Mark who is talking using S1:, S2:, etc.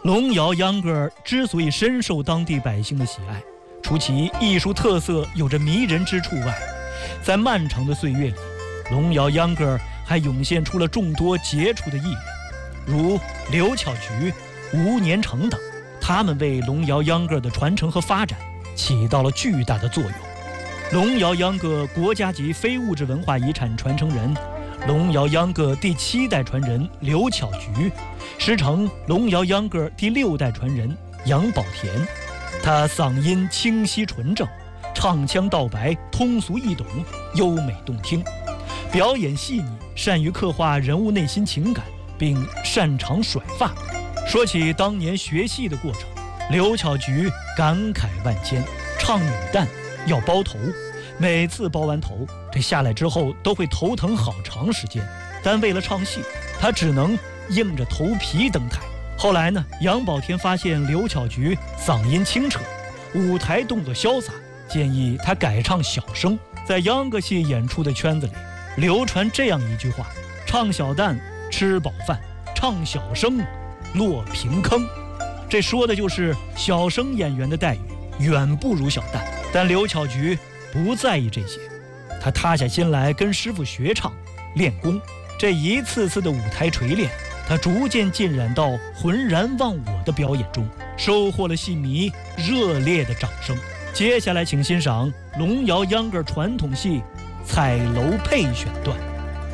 S1: 龙窑秧歌之所以深受当地百姓的喜爱，除其艺术特色有着迷人之处外，在漫长的岁月里，龙窑秧歌还涌现出了众多杰出的艺人，如刘巧菊、吴年成等，他们为龙窑秧歌的传承和发展起到了巨大的作用。龙窑秧歌国家级非物质文化遗产传承人、龙窑秧歌第7代传人刘巧菊，师承龙窑秧歌第6代传人杨宝田。他嗓音清晰纯正，唱腔道白，通俗易懂，优美动听，表演细腻，善于刻画人物内心情感，并擅长甩发。说起当年学戏的过程，刘巧菊感慨万千。唱女旦要包头，每次包完头，这下来之后都会头疼好长时间。但为了唱戏，她只能硬着头皮登台。后来呢，杨宝田发现刘巧菊嗓音清澈，舞台动作潇洒，建议她改唱小生。在秧歌戏演出的圈子里，流传这样一句话：唱小旦吃饱饭，唱小生落平坑。这说的就是小生演员的待遇远不如小旦。但刘巧菊不在意这些，她塌下心来跟师傅学唱练功。这一次次的舞台锤炼，她逐渐浸染到浑然忘我的表演中，收获了戏迷热烈的掌声。接下来请欣赏龙窑秧歌传统戏《彩楼配》选段。